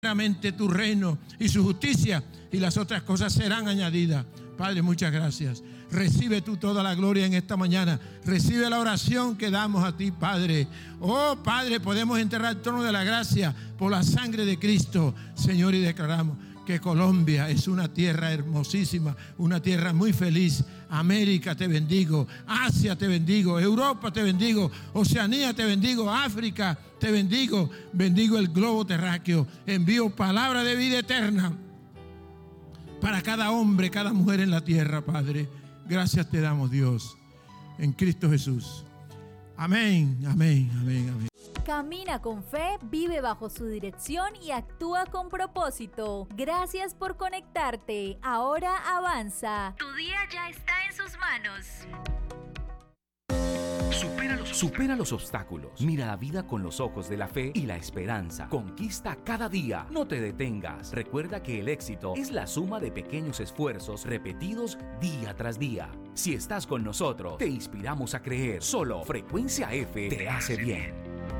primeramente tu reino y su justicia, y las otras cosas serán añadidas. Padre, muchas gracias. Recibe tú toda la gloria en esta mañana. Recibe la oración que damos a ti, Padre. Oh, Padre, podemos enterrar el trono de la gracia por la sangre de Cristo, Señor, y declaramos que Colombia es una tierra hermosísima, una tierra muy feliz. América te bendigo, Asia te bendigo, Europa te bendigo, Oceanía te bendigo, África te bendigo, bendigo el globo terráqueo. Envío palabra de vida eterna para cada hombre, cada mujer en la tierra, Padre. Gracias te damos, Dios, en Cristo Jesús. Amén, amén, amén, amén. Camina con fe, vive bajo su dirección y actúa con propósito. Gracias por conectarte. Ahora avanza. Tu día ya está en sus manos. Supera los obstáculos. Mira la vida con los ojos de la fe y la esperanza. Conquista cada día. No te detengas. Recuerda que el éxito es la suma de pequeños esfuerzos repetidos día tras día. Si estás con nosotros, te inspiramos a creer. Solo Frecuencia F te hace bien.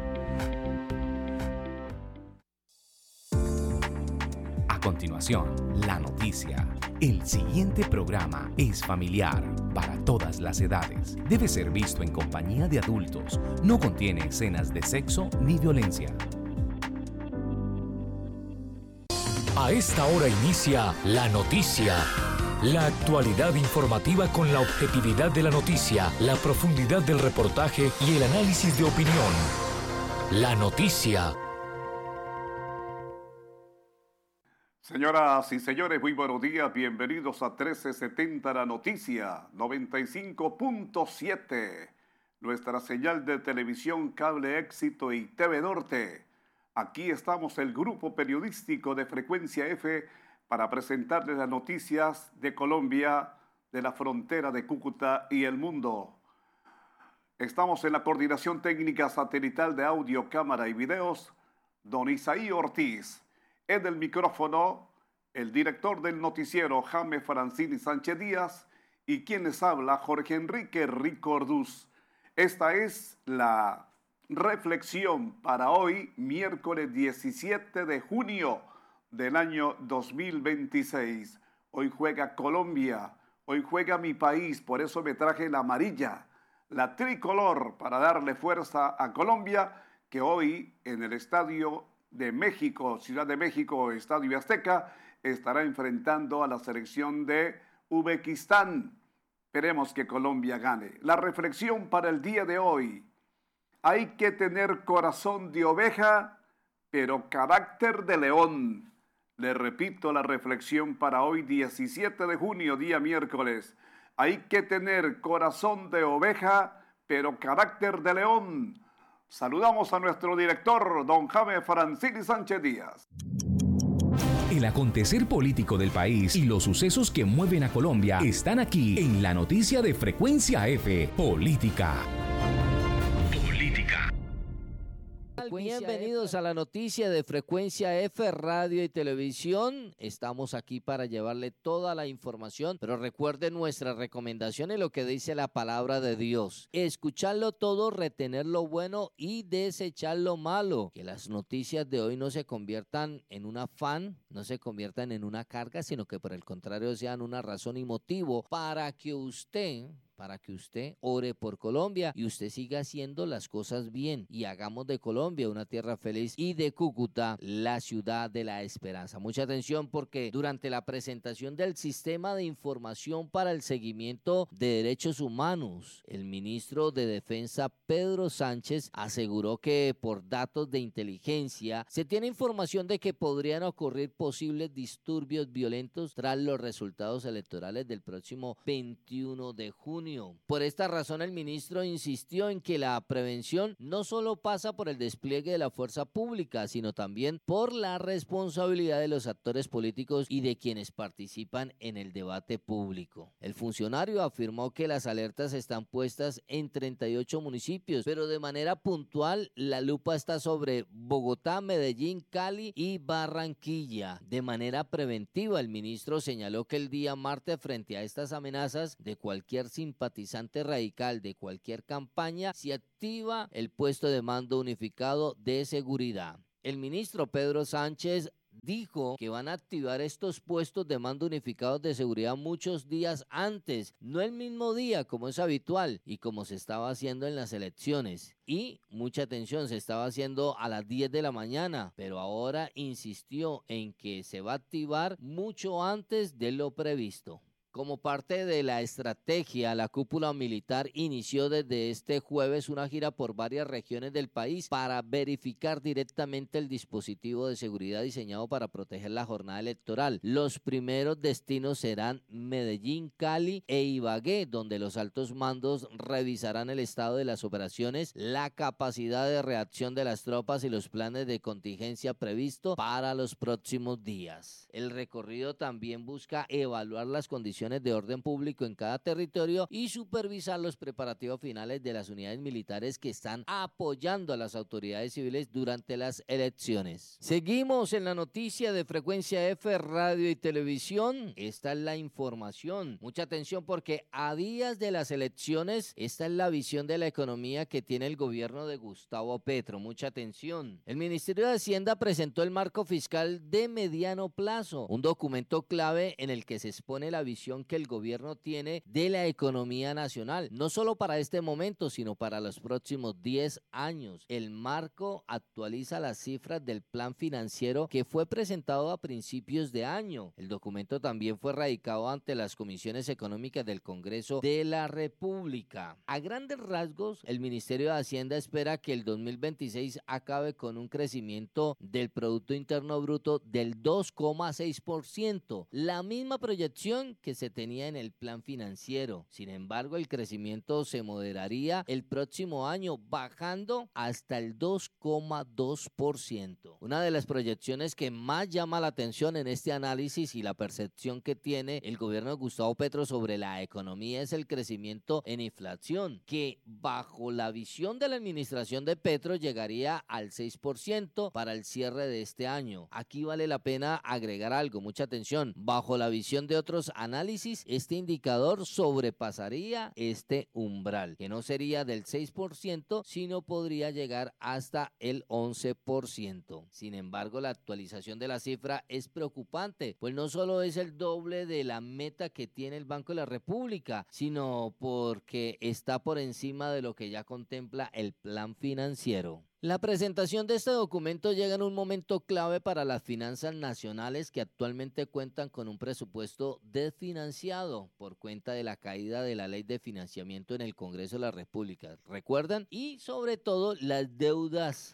A continuación, la noticia. El siguiente programa es familiar para todas las edades. Debe ser visto en compañía de adultos. No contiene escenas de sexo ni violencia. A esta hora inicia La Noticia. La actualidad informativa con la objetividad de la noticia, la profundidad del reportaje y el análisis de opinión. La Noticia. Señoras y señores, muy buenos días, bienvenidos a 1370 La Noticia, 95.7, nuestra señal de televisión, cable éxito y TV Norte. Aquí estamos el grupo periodístico de Frecuencia F para presentarles las noticias de Colombia, de la frontera de Cúcuta y el mundo. Estamos en la coordinación técnica satelital de audio, cámara y videos, don Isaí Ortiz. En el micrófono, el director del noticiero, Jaime Francini Sánchez Díaz, y quien les habla, Jorge Enrique Rico Orduz. Esta es la reflexión para hoy, miércoles 17 de junio del año 2026. Hoy juega Colombia, hoy juega mi país, por eso me traje la amarilla, la tricolor, para darle fuerza a Colombia, que hoy en el Estadio de México, Ciudad de México, Estadio Azteca, estará enfrentando a la selección de Uzbekistán. Esperemos que Colombia gane. La reflexión para el día de hoy: hay que tener corazón de oveja, pero carácter de león. Le repito la reflexión para hoy, 17 de junio, día miércoles. Hay que tener corazón de oveja, pero carácter de león. Saludamos a nuestro director, don Jaime Francini Sánchez Díaz. El acontecer político del país y los sucesos que mueven a Colombia están aquí en la noticia de Frecuencia F, Política. Bienvenidos a la noticia de Frecuencia F, Radio y Televisión. Estamos aquí para llevarle toda la información, pero recuerden nuestra recomendación y lo que dice la palabra de Dios. Escucharlo todo, retener lo bueno y desechar lo malo. Que las noticias de hoy no se conviertan en un afán, no se conviertan en una carga, sino que por el contrario sean una razón y motivo para que usted ore por Colombia y usted siga haciendo las cosas bien y hagamos de Colombia una tierra feliz y de Cúcuta la ciudad de la esperanza. Mucha atención, porque durante la presentación del Sistema de Información para el Seguimiento de Derechos Humanos, el ministro de Defensa Pedro Sánchez aseguró que por datos de inteligencia se tiene información de que podrían ocurrir posibles disturbios violentos tras los resultados electorales del próximo 21 de junio. Por esta razón, el ministro insistió en que la prevención no solo pasa por el despliegue de la fuerza pública, sino también por la responsabilidad de los actores políticos y de quienes participan en el debate público. El funcionario afirmó que las alertas están puestas en 38 municipios, pero de manera puntual la lupa está sobre Bogotá, Medellín, Cali y Barranquilla. De manera preventiva, el ministro señaló que el día martes, frente a estas amenazas de cualquier simpatizante radical de cualquier campaña, se activa el puesto de mando unificado de seguridad. El ministro Pedro Sánchez dijo que van a activar estos puestos de mando unificados de seguridad muchos días antes, no el mismo día como es habitual y como se estaba haciendo en las elecciones. Y mucha atención, se estaba haciendo a las 10 de la mañana, pero ahora insistió en que se va a activar mucho antes de lo previsto. Como parte de la estrategia, la cúpula militar inició desde este jueves una gira por varias regiones del país para verificar directamente el dispositivo de seguridad diseñado para proteger la jornada electoral. Los primeros destinos serán Medellín, Cali e Ibagué, donde los altos mandos revisarán el estado de las operaciones, la capacidad de reacción de las tropas y los planes de contingencia previstos para los próximos días. El recorrido también busca evaluar las condiciones de orden público en cada territorio y supervisar los preparativos finales de las unidades militares que están apoyando a las autoridades civiles durante las elecciones. Seguimos en la noticia de Frecuencia F, Radio y Televisión. Esta es la información. Mucha atención porque a días de las elecciones, esta es la visión de la economía que tiene el gobierno de Gustavo Petro. Mucha atención. El Ministerio de Hacienda presentó el marco fiscal de mediano plazo, un documento clave en el que se expone la visión que el gobierno tiene de la economía nacional, no solo para este momento, sino para los próximos 10 años. El marco actualiza las cifras del plan financiero que fue presentado a principios de año. El documento también fue radicado ante las comisiones económicas del Congreso de la República. A grandes rasgos, el Ministerio de Hacienda espera que el 2026 acabe con un crecimiento del Producto Interno Bruto del 2,6%, la misma proyección que se tenía en el plan financiero. Sin embargo, el crecimiento se moderaría el próximo año, bajando hasta el 2,2%. Una de las proyecciones que más llama la atención en este análisis y la percepción que tiene el gobierno de Gustavo Petro sobre la economía es el crecimiento en inflación, que bajo la visión de la administración de Petro llegaría al 6% para el cierre de este año. Aquí vale la pena agregar algo, mucha atención. Bajo la visión de otros análisis, este indicador sobrepasaría este umbral, que no sería del 6%, sino podría llegar hasta el 11%. Sin embargo, la actualización de la cifra es preocupante, pues no solo es el doble de la meta que tiene el Banco de la República, sino porque está por encima de lo que ya contempla el plan financiero. La presentación de este documento llega en un momento clave para las finanzas nacionales que actualmente cuentan con un presupuesto desfinanciado por cuenta de la caída de la ley de financiamiento en el Congreso de la República. ¿Recuerdan? Y sobre todo las deudas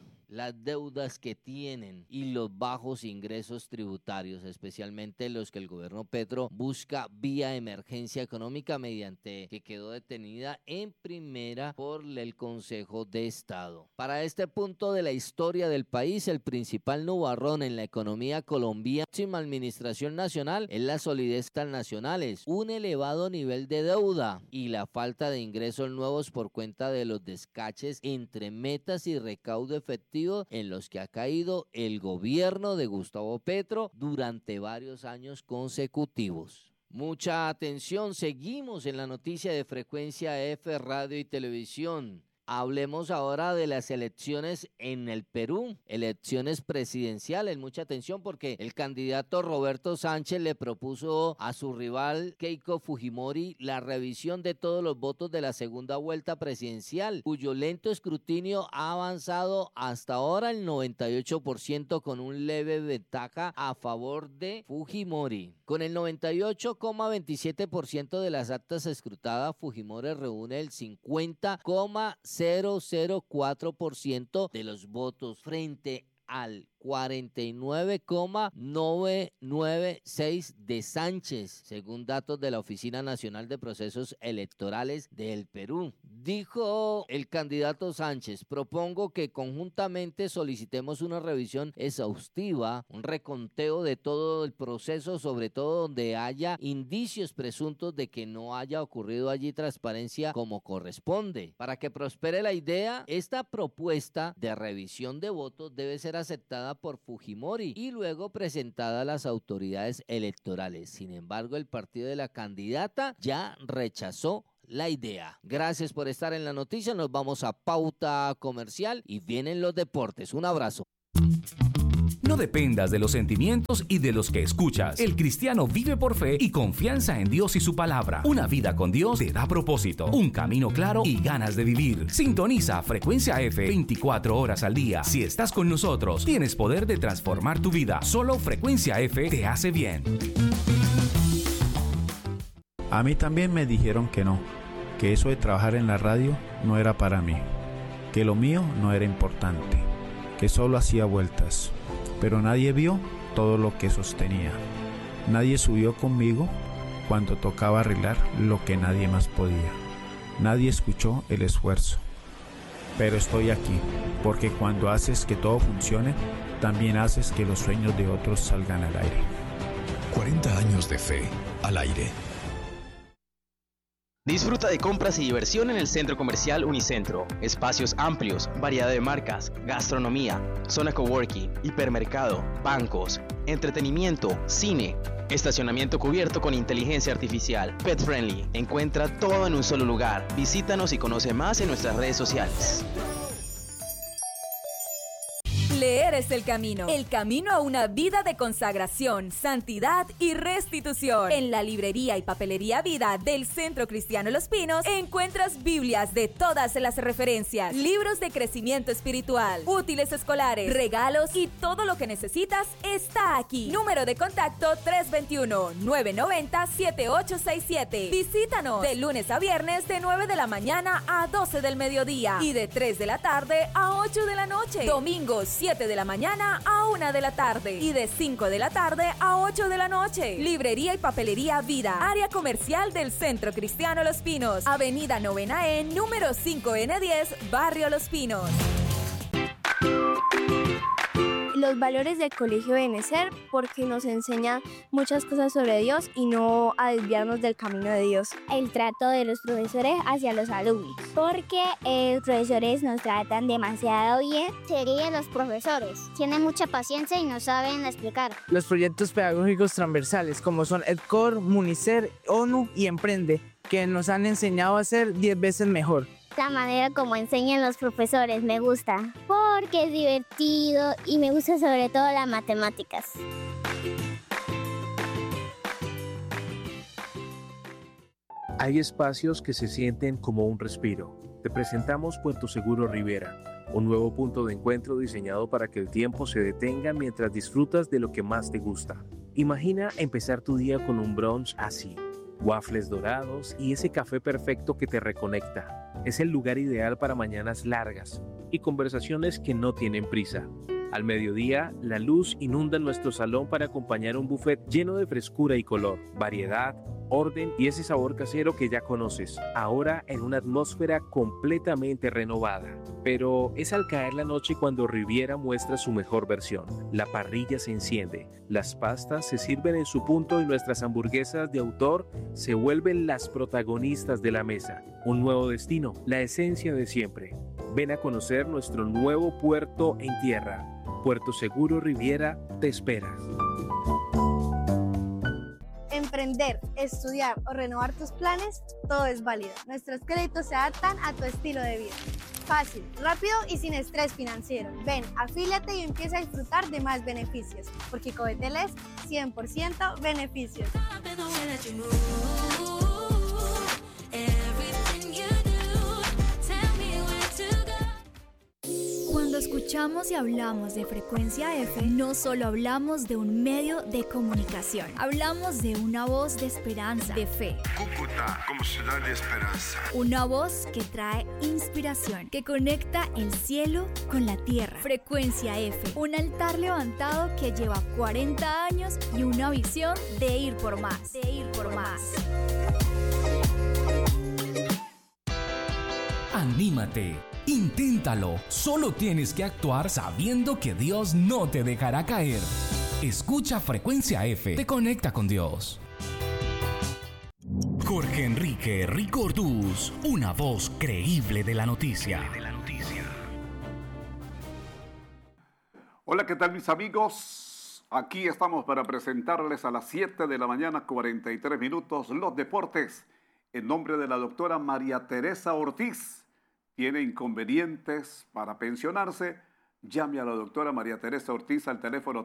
que tienen y los bajos ingresos tributarios, especialmente los que el gobierno Petro busca vía emergencia económica mediante que quedó detenida en primera por el Consejo de Estado. Para este punto de la historia del país, el principal nubarrón en la economía colombiana, sin administración nacional, es la solidez nacionales, un elevado nivel de deuda y la falta de ingresos nuevos por cuenta de los descaches entre metas y recaudo efectivo en los que ha caído el gobierno de Gustavo Petro durante varios años consecutivos. Mucha atención, seguimos en la noticia de Frecuencia F, Radio y Televisión. Hablemos ahora de las elecciones en el Perú, elecciones presidenciales. Mucha atención porque el candidato Roberto Sánchez le propuso a su rival Keiko Fujimori la revisión de todos los votos de la segunda vuelta presidencial, cuyo lento escrutinio ha avanzado hasta ahora el 98% con un leve ventaja a favor de Fujimori. Con el 98,27% de las actas escrutadas, Fujimori reúne el 50,004% de los votos frente al 49,996 de Sánchez, según datos de la Oficina Nacional de Procesos Electorales del Perú. Dijo el candidato Sánchez: propongo que conjuntamente solicitemos una revisión exhaustiva, un reconteo de todo el proceso, sobre todo donde haya indicios presuntos de que no haya ocurrido allí transparencia como corresponde. Para que prospere la idea, esta propuesta de revisión de votos debe ser aceptada por Fujimori y luego presentada a las autoridades electorales. Sin embargo, el partido de la candidata ya rechazó la idea. Gracias por estar en la noticia. Nos vamos a pauta comercial y vienen los deportes. Un abrazo. No dependas de los sentimientos y de los que escuchas. El cristiano vive por fe y confianza en Dios y su palabra. Una vida con Dios te da propósito, un camino claro y ganas de vivir. Sintoniza Frecuencia F 24 horas al día. Si estás con nosotros, tienes poder de transformar tu vida. Solo Frecuencia F te hace bien. A mí también me dijeron que no, que eso de trabajar en la radio no era para mí, que lo mío no era importante, que solo hacía vueltas. Pero nadie vio todo lo que sostenía. Nadie subió conmigo cuando tocaba arreglar lo que nadie más podía. Nadie escuchó el esfuerzo. Pero estoy aquí, porque cuando haces que todo funcione, también haces que los sueños de otros salgan al aire. 40 años de fe al aire. Disfruta de compras y diversión en el Centro Comercial Unicentro. Espacios amplios, variedad de marcas, gastronomía, zona coworking, hipermercado, bancos, entretenimiento, cine, estacionamiento cubierto con inteligencia artificial, pet friendly. Encuentra todo en un solo lugar. Visítanos y conoce más en nuestras redes sociales. Leer es el camino a una vida de consagración, santidad y restitución. En la librería y papelería Vida del Centro Cristiano Los Pinos encuentras Biblias de todas las referencias, libros de crecimiento espiritual, útiles escolares, regalos y todo lo que necesitas está aquí. Número de contacto 321-990-7867. Visítanos de lunes a viernes de 9 de la mañana a 12 del mediodía y de 3 de la tarde a 8 de la noche. Domingos 7 de la mañana a 1 de la tarde y de 5 de la tarde a 8 de la noche. Librería y papelería Vida, área comercial del Centro Cristiano Los Pinos, Avenida Novena E, número 5N10, Barrio Los Pinos. Los valores del Colegio Benecer, porque nos enseñan muchas cosas sobre Dios y no a desviarnos del camino de Dios. El trato de los profesores hacia los alumnos, porque los profesores nos tratan demasiado bien. Serían los profesores, tienen mucha paciencia y nos saben explicar. Los proyectos pedagógicos transversales, como son EdCor, Municer, ONU y Emprende, que nos han enseñado a ser 10 veces mejor. La manera como enseñan los profesores me gusta, porque es divertido y me gusta sobre todo las matemáticas. Hay espacios que se sienten como un respiro. Te presentamos Puerto Seguro Rivera, un nuevo punto de encuentro diseñado para que el tiempo se detenga mientras disfrutas de lo que más te gusta. Imagina empezar tu día con un brunch así. Waffles dorados y ese café perfecto que te reconecta. Es el lugar ideal para mañanas largas y conversaciones que no tienen prisa. Al mediodía, la luz inunda nuestro salón para acompañar un buffet lleno de frescura y color, variedad, orden y ese sabor casero que ya conoces, ahora en una atmósfera completamente renovada. Pero es al caer la noche cuando Riviera muestra su mejor versión. La parrilla se enciende, las pastas se sirven en su punto y nuestras hamburguesas de autor se vuelven las protagonistas de la mesa. Un nuevo destino, la esencia de siempre. Ven a conocer nuestro nuevo puerto en tierra. Puerto Seguro Riviera te espera. Emprender, estudiar o renovar tus planes, todo es válido. Nuestros créditos se adaptan a tu estilo de vida. Fácil, rápido y sin estrés financiero. Ven, afíliate y empieza a disfrutar de más beneficios, porque Codetel es 100% beneficios. Cuando escuchamos y hablamos de Frecuencia F, no solo hablamos de un medio de comunicación, hablamos de una voz de esperanza, de fe. Cúcuta, como ciudad de esperanza. Una voz que trae inspiración, que conecta el cielo con la tierra. Frecuencia F, un altar levantado que lleva 40 años y una visión de ir por más, de ir por más. Anímate, inténtalo. Solo tienes que actuar sabiendo que Dios no te dejará caer. Escucha Frecuencia F, te conecta con Dios. Jorge Enrique Rico Orduz, una voz creíble de la noticia. Hola, ¿qué tal mis amigos? Aquí estamos para presentarles a las 7 de la mañana, 43 minutos, los deportes. En nombre de la doctora María Teresa Ortiz. Tiene inconvenientes para pensionarse, llame a la doctora María Teresa Ortiz al teléfono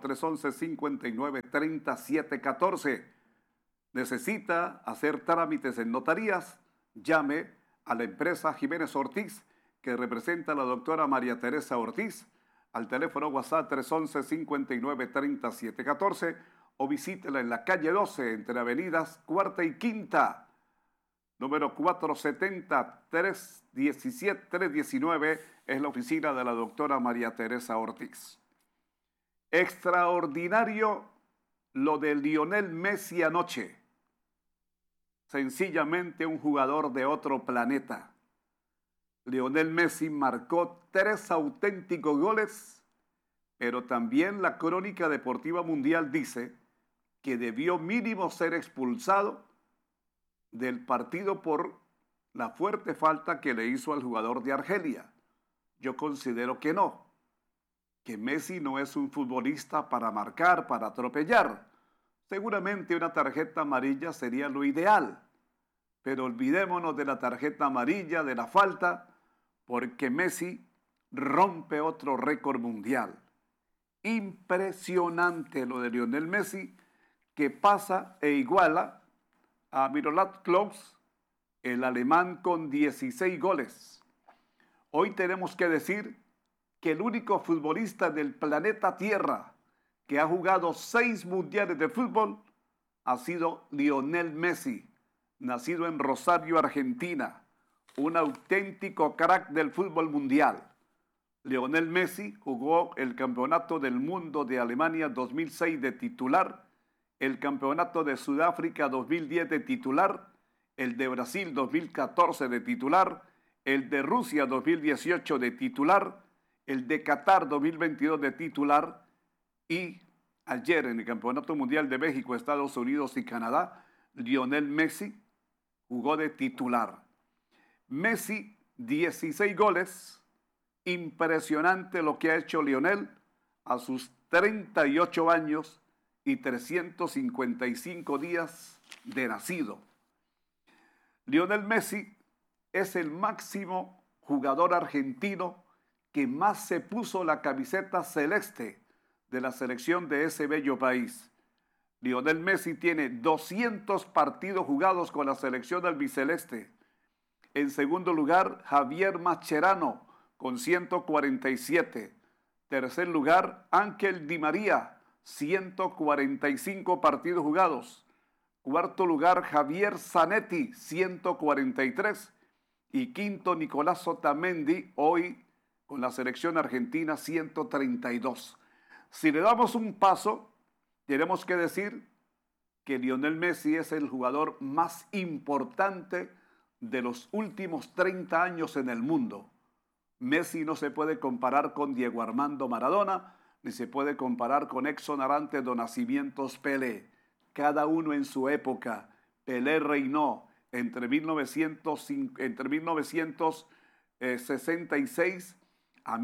311-5930-714. ¿Necesita hacer trámites en notarías? Llame a la empresa Jiménez Ortiz, que representa a la doctora María Teresa Ortiz, al teléfono WhatsApp 311-5930-714, o visítela en la calle 12, entre avenidas Cuarta y Quinta, número 470-319, es la oficina de la doctora María Teresa Ortiz. Extraordinario lo de Lionel Messi anoche. Sencillamente un jugador de otro planeta. Lionel Messi marcó 3 auténticos goles, pero también la Crónica Deportiva Mundial dice que debió mínimo ser expulsado del partido por la fuerte falta que le hizo al jugador de Argelia. Yo considero que no, que Messi no es un futbolista para marcar, para atropellar. Seguramente una tarjeta amarilla sería lo ideal, pero olvidémonos de la tarjeta amarilla, de la falta, porque Messi rompe otro récord mundial. Impresionante lo de Lionel Messi, que pasa e iguala a Miroslav Klose, el alemán, con 16 goles. Hoy tenemos que decir que el único futbolista del planeta Tierra que ha jugado 6 mundiales de fútbol ha sido Lionel Messi, nacido en Rosario, Argentina, un auténtico crack del fútbol mundial. Lionel Messi jugó el Campeonato del Mundo de Alemania 2006 de titular, el Campeonato de Sudáfrica 2010 de titular, el de Brasil 2014 de titular, el de Rusia 2018 de titular, el de Qatar 2022 de titular, y ayer en el Campeonato Mundial de México, Estados Unidos y Canadá, Lionel Messi jugó de titular. Messi, 16 goles. Impresionante lo que ha hecho Lionel a sus 38 años y 355 días de nacido. Lionel Messi es el máximo jugador argentino que más se puso la camiseta celeste de la selección de ese bello país. Lionel Messi tiene 200 partidos jugados con la selección albiceleste. En segundo lugar, Javier Mascherano con 147. Tercer lugar, Ángel Di María, 145 partidos jugados. Cuarto lugar, Javier Zanetti, 143. Y quinto, Nicolás Otamendi, hoy con la selección argentina, 132. Si le damos un paso, tenemos que decir que Lionel Messi es el jugador más importante de los últimos 30 años en el mundo. Messi no se puede comparar con Diego Armando Maradona, ni se puede comparar con Edson Arantes do Nascimento Pelé. Cada uno en su época. Pelé reinó entre 1966 a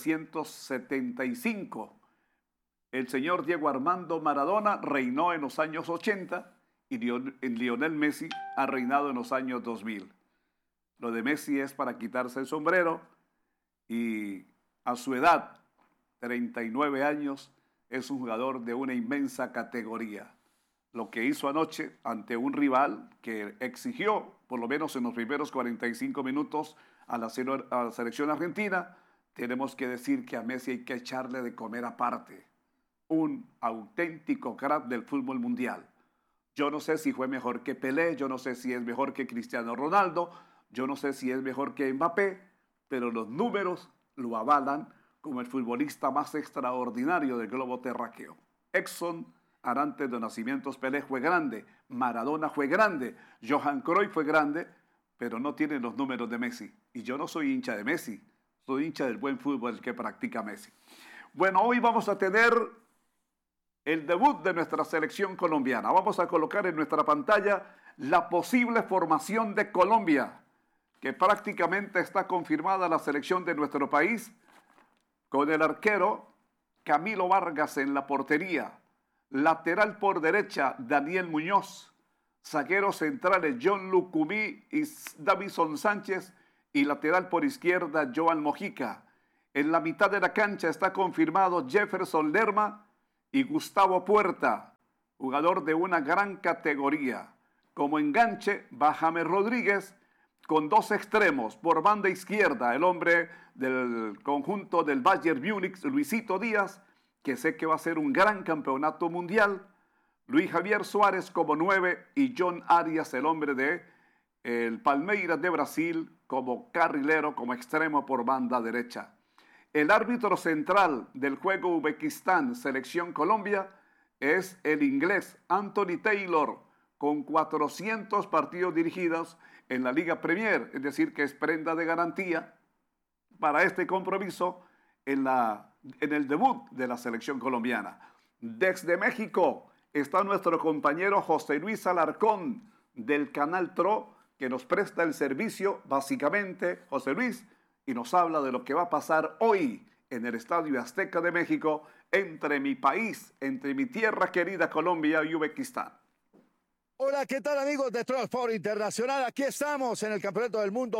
1975. El señor Diego Armando Maradona reinó en los años 80 y Lionel Messi ha reinado en los años 2000. Lo de Messi es para quitarse el sombrero y a su edad, 39 años, es un jugador de una inmensa categoría. Lo que hizo anoche ante un rival que exigió, por lo menos en los primeros 45 minutos, a la selección argentina, tenemos que decir que a Messi hay que echarle de comer aparte. Un auténtico crack del fútbol mundial. Yo no sé si fue mejor que Pelé, yo no sé si es mejor que Cristiano Ronaldo, yo no sé si es mejor que Mbappé, pero los números lo avalan como el futbolista más extraordinario del globo terráqueo. Edson Arantes do Nascimento Pelé fue grande, Maradona fue grande, Johan Cruyff fue grande, pero no tiene los números de Messi. Y yo no soy hincha de Messi, soy hincha del buen fútbol que practica Messi. Bueno, hoy vamos a tener el debut de nuestra selección colombiana. Vamos a colocar en nuestra pantalla la posible formación de Colombia, que prácticamente está confirmada la selección de nuestro país, con el arquero Camilo Vargas en la portería, lateral por derecha Daniel Muñoz, zagueros centrales John Lucumí y Davison Sánchez, y lateral por izquierda Joan Mojica. En la mitad de la cancha está confirmado Jefferson Lerma y Gustavo Puerta, jugador de una gran categoría. Como enganche va James Rodríguez con dos extremos. Por banda izquierda, el hombre del conjunto del Bayern Múnich, Luisito Díaz, que sé que va a ser un gran campeonato mundial. Luis Javier Suárez como 9 y John Arias, el hombre de el Palmeiras de Brasil, como carrilero, como extremo por banda derecha. El árbitro central del juego Uzbekistán, Selección Colombia, es el inglés Anthony Taylor, con 400 partidos dirigidos en la Liga Premier, es decir, que es prenda de garantía para este compromiso en el debut de la selección colombiana. Desde México está nuestro compañero José Luis Alarcón del Canal TRO, que nos presta el servicio, básicamente, José Luis, y nos habla de lo que va a pasar hoy en el Estadio Azteca de México entre mi país, entre mi tierra querida Colombia y Uzbekistán. Hola, ¿qué tal amigos de Troll Sport Internacional? Aquí estamos en el Campeonato del Mundo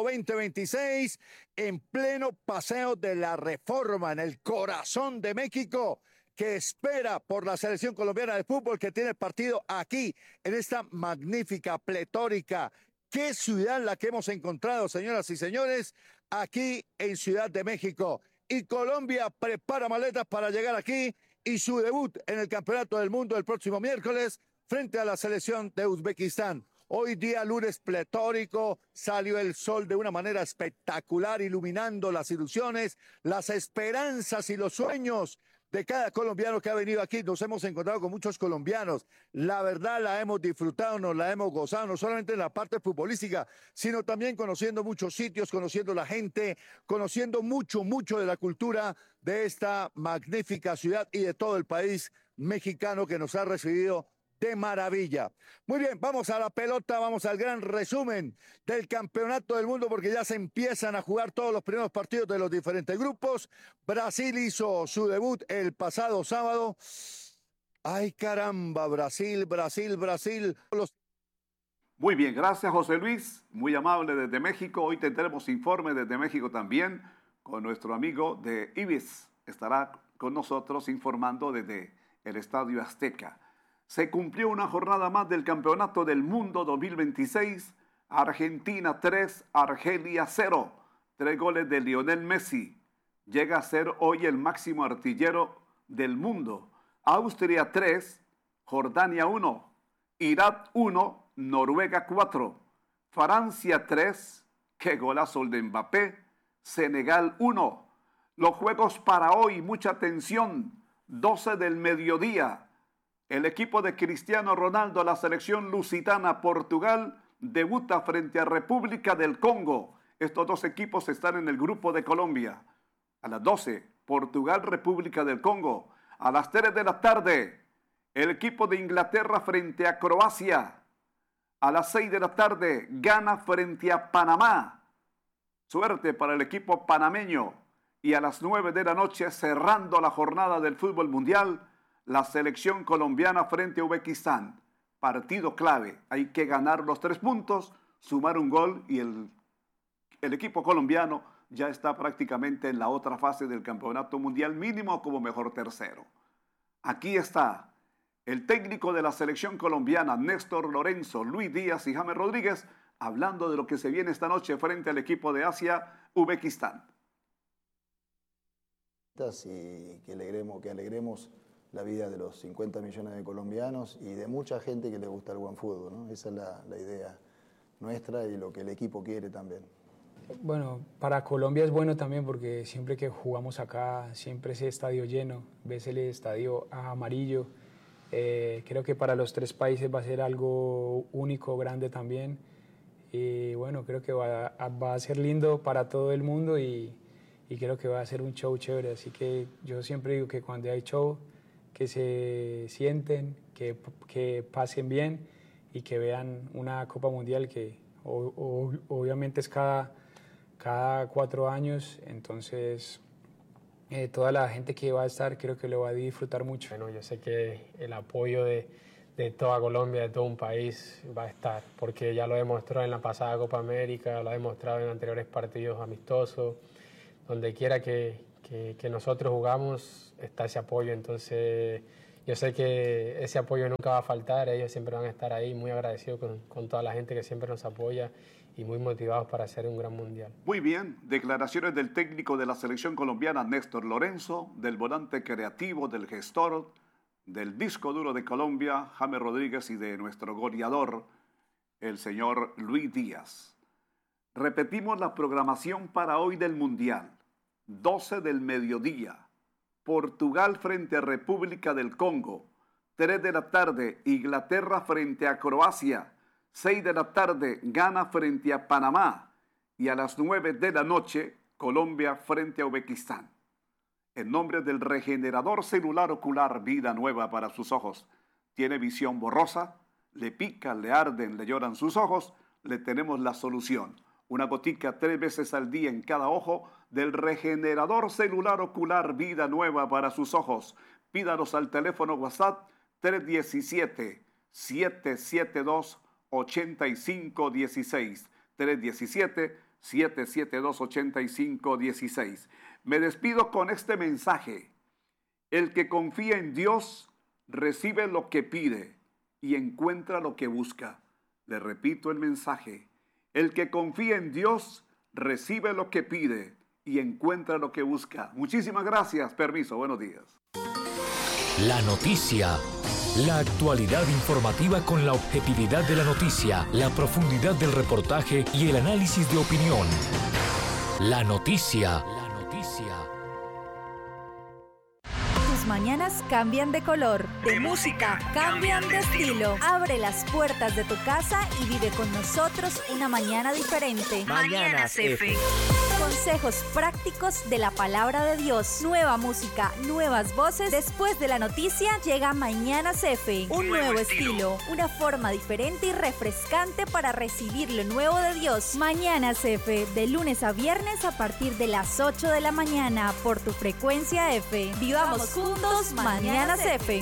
2026, en pleno paseo de la Reforma, en el corazón de México, que espera por la selección colombiana de fútbol que tiene partido aquí, en esta magnífica, pletórica, qué ciudad la que hemos encontrado, señoras y señores, aquí en Ciudad de México. Y Colombia prepara maletas para llegar aquí y su debut en el Campeonato del Mundo el próximo miércoles frente a la selección de Uzbekistán. Hoy día lunes pletórico, salió el sol de una manera espectacular, iluminando las ilusiones, las esperanzas y los sueños de cada colombiano que ha venido aquí. Nos hemos encontrado con muchos colombianos. La verdad la hemos disfrutado, nos la hemos gozado, no solamente en la parte futbolística, sino también conociendo muchos sitios, conociendo la gente, conociendo mucho de la cultura de esta magnífica ciudad y de todo el país mexicano que nos ha recibido de maravilla. Muy bien, vamos a la pelota, vamos al gran resumen del Campeonato del Mundo, porque ya se empiezan a jugar todos los primeros partidos de los diferentes grupos. Brasil hizo su debut el pasado sábado. ¡Ay, caramba! Brasil. Muy bien, gracias José Luis, muy amable desde México. Hoy tendremos informe desde México también con nuestro amigo de Ibis. Estará con nosotros informando desde el Estadio Azteca. Se cumplió una jornada más del Campeonato del Mundo 2026. Argentina 3, Argelia 0. 3 goles de Lionel Messi. Llega a ser hoy el máximo artillero del mundo. Austria 3, Jordania 1. Irak 1, Noruega 4. Francia 3, qué golazo el de Mbappé. Senegal 1. Los juegos para hoy, mucha atención. 12 del mediodía. El equipo de Cristiano Ronaldo, la selección lusitana Portugal, debuta frente a República del Congo. Estos dos equipos están en el grupo de Colombia. A las 12, Portugal, República del Congo. A las 3 de la tarde, el equipo de Inglaterra frente a Croacia. A las 6 de la tarde, Ghana frente a Panamá. Suerte para el equipo panameño. Y a las 9 de la noche, cerrando la jornada del fútbol mundial, la selección colombiana frente a Uzbekistán. Partido clave. Hay que ganar los 3 puntos, sumar un gol y el equipo colombiano ya está prácticamente en la otra fase del campeonato mundial, mínimo como mejor tercero. Aquí está el técnico de la selección colombiana, Néstor Lorenzo, Luis Díaz y James Rodríguez, hablando de lo que se viene esta noche frente al equipo de Asia, Uzbekistán. Y que alegremos la vida de los 50 millones de colombianos y de mucha gente que le gusta el buen fútbol, ¿no? Esa es la idea nuestra y lo que el equipo quiere también. Bueno, para Colombia es bueno también porque siempre que jugamos acá, siempre ese estadio lleno, ves el estadio amarillo. Creo que para los 3 países va a ser algo único, grande también. Y bueno, creo que va a ser lindo para todo el mundo y creo que va a ser un show chévere. Así que yo siempre digo que cuando hay show, que se sienten, que pasen bien y que vean una Copa Mundial que obviamente es cada 4 años, entonces toda la gente que va a estar creo que lo va a disfrutar mucho. Bueno, yo sé que el apoyo de toda Colombia, de todo un país va a estar, porque ya lo demostró en la pasada Copa América, lo ha demostrado en anteriores partidos amistosos, donde quiera que que nosotros jugamos, está ese apoyo. Entonces yo sé que ese apoyo nunca va a faltar, ellos siempre van a estar ahí, muy agradecidos con toda la gente que siempre nos apoya y muy motivados para hacer un gran mundial. Muy bien, declaraciones del técnico de la selección colombiana Néstor Lorenzo, del volante creativo, del gestor, del disco duro de Colombia, James Rodríguez, y de nuestro goleador, el señor Luis Díaz. Repetimos la programación para hoy del Mundial. 12 del mediodía, Portugal frente a República del Congo. 3 de la tarde, Inglaterra frente a Croacia. 6 de la tarde, Ghana frente a Panamá. Y a las 9 de la noche, Colombia frente a Uzbekistán. En nombre del regenerador celular ocular Vida Nueva para sus ojos. ¿Tiene visión borrosa? ¿Le pican, le arden, le lloran sus ojos? Le tenemos la solución. Una gotica 3 veces al día en cada ojo del regenerador celular ocular Vida Nueva para sus ojos. Pídanos al teléfono WhatsApp 317-772-8516. 317-772-8516. Me despido con este mensaje. El que confía en Dios recibe lo que pide y encuentra lo que busca. Le repito el mensaje. El que confía en Dios recibe lo que pide y encuentra lo que busca. Muchísimas gracias. Permiso. Buenos días. La noticia. La actualidad informativa con la objetividad de la noticia, la profundidad del reportaje y el análisis de opinión. La noticia. Mañanas cambian de color, de música cambian de estilo. Abre las puertas de tu casa y vive con nosotros una mañana diferente. Mañanas F. Consejos prácticos de la palabra de Dios. Nueva música, nuevas voces. Después de la noticia llega Mañanas F. Un nuevo estilo, una forma diferente y refrescante para recibir lo nuevo de Dios. Mañanas F, de lunes a viernes a partir de las 8 de la mañana por tu frecuencia F. Vivamos juntos Mañanas F.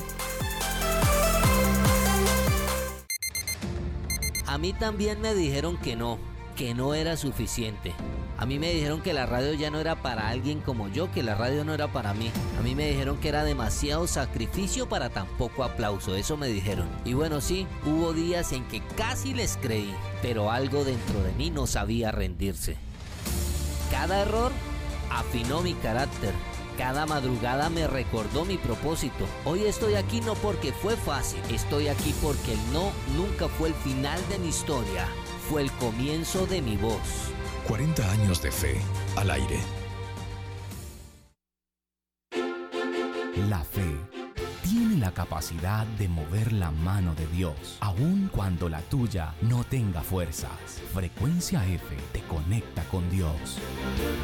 A mí también me dijeron que no era suficiente. A mí me dijeron que la radio ya no era para alguien como yo, que la radio no era para mí. A mí me dijeron que era demasiado sacrificio para tan poco aplauso, eso me dijeron. Y bueno, sí, hubo días en que casi les creí, pero algo dentro de mí no sabía rendirse. Cada error afinó mi carácter. Cada madrugada me recordó mi propósito. Hoy estoy aquí no porque fue fácil, estoy aquí porque el no nunca fue el final de mi historia, fue el comienzo de mi voz. 40 años de fe al aire. La fe tiene la capacidad de mover la mano de Dios, aun cuando la tuya no tenga fuerzas. Frecuencia F te conecta con Dios.